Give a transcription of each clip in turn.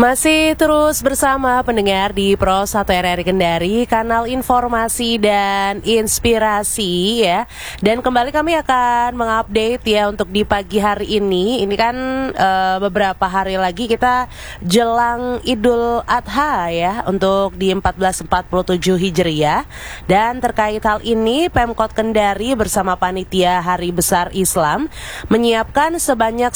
Masih terus bersama pendengar di Pro 1 RRI Kendari, kanal informasi dan inspirasi ya. Dan kembali kami akan mengupdate ya untuk di pagi hari ini. Ini kan beberapa hari lagi kita jelang Idul Adha ya, untuk di 1447 Hijriah. Dan terkait hal ini, Pemkot Kendari bersama Panitia Hari Besar Islam menyiapkan sebanyak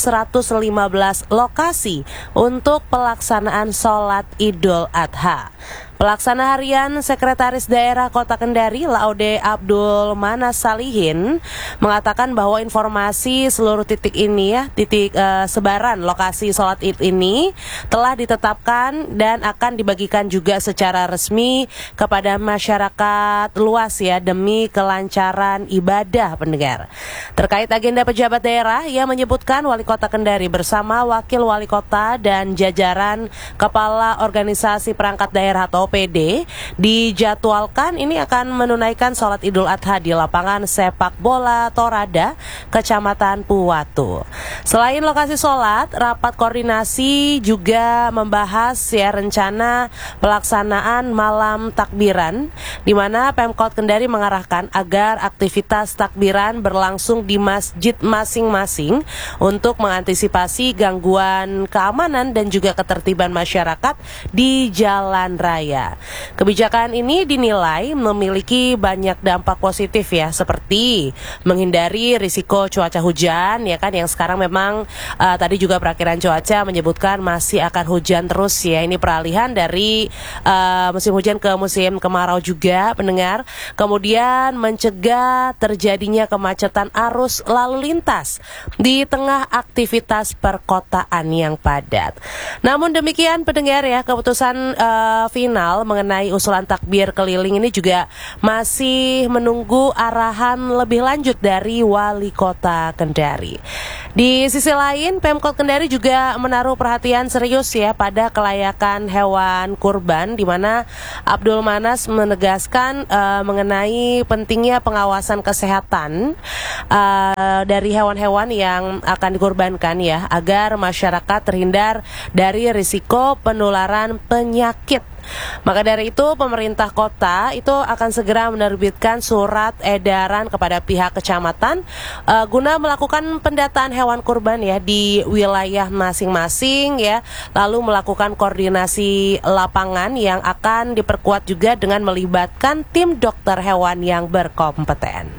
115 lokasi untuk pelaksanaan sholat Idul Adha. Pelaksana harian Sekretaris Daerah Kota Kendari, Laude Abdul Manas Salihin, mengatakan bahwa informasi seluruh titik ini ya, sebaran lokasi sholat Id ini telah ditetapkan dan akan dibagikan juga secara resmi kepada masyarakat luas ya, demi kelancaran ibadah pendengar. Terkait agenda pejabat daerah, ia menyebutkan Wali Kota Kendari bersama Wakil Wali Kota dan jajaran Kepala Organisasi Perangkat Daerah atau PD dijadwalkan ini akan menunaikan sholat Idul Adha di lapangan sepak bola Torada, Kecamatan Puwatu. Selain lokasi sholat, rapat koordinasi juga membahas ya rencana pelaksanaan malam takbiran, di mana Pemkot Kendari mengarahkan agar aktivitas takbiran berlangsung di masjid masing-masing untuk mengantisipasi gangguan keamanan dan juga ketertiban masyarakat di jalan raya. Kebijakan ini dinilai memiliki banyak dampak positif ya, seperti menghindari risiko cuaca hujan ya kan, yang sekarang memang tadi juga perakiran cuaca menyebutkan masih akan hujan terus ya. Ini peralihan dari musim hujan ke musim kemarau juga pendengar. Kemudian mencegah terjadinya kemacetan arus lalu lintas di tengah aktivitas perkotaan yang padat. Namun demikian pendengar ya, keputusan final mengenai usulan takbir keliling ini juga masih menunggu arahan lebih lanjut dari Wali Kota Kendari. Di sisi lain, Pemkot Kendari juga menaruh perhatian serius ya pada kelayakan hewan kurban, di mana Abdul Manas menegaskan mengenai pentingnya pengawasan kesehatan dari hewan-hewan yang akan dikurbankan ya, agar masyarakat terhindar dari risiko penularan penyakit. Maka dari itu pemerintah kota itu akan segera menerbitkan surat edaran kepada pihak kecamatan guna melakukan pendataan hewan kurban ya di wilayah masing-masing ya, lalu melakukan koordinasi lapangan yang akan diperkuat juga dengan melibatkan tim dokter hewan yang berkompeten.